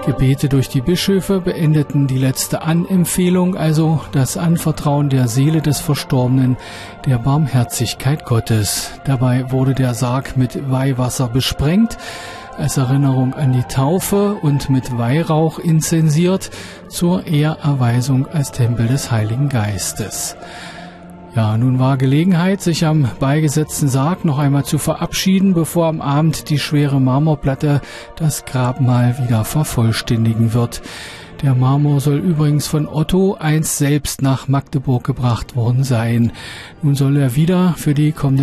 Gebete durch die Bischöfe beendeten die letzte Anempfehlung, also das Anvertrauen der Seele des Verstorbenen der Barmherzigkeit Gottes. Dabei wurde der Sarg mit Weihwasser besprengt, als Erinnerung an die Taufe und mit Weihrauch inzensiert zur Ehrerweisung als Tempel des Heiligen Geistes. Ja, nun war Gelegenheit, sich am beigesetzten Sarg noch einmal zu verabschieden, bevor am Abend die schwere Marmorplatte das Grabmal wieder vervollständigen wird. Der Marmor soll übrigens von Otto einst selbst nach Magdeburg gebracht worden sein. Nun soll er wieder für die kommende